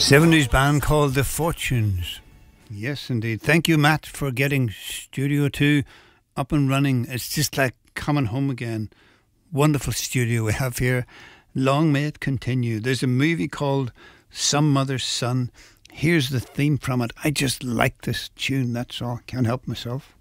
70s band called The Fortunes. Yes, indeed. Thank you, Matt, for getting Studio 2 up and running. It's just like coming home again. Wonderful studio we have here. Long may it continue. There's a movie called Some Mother's Son. Here's the theme from it. I just like this tune, that's all. Can't help myself.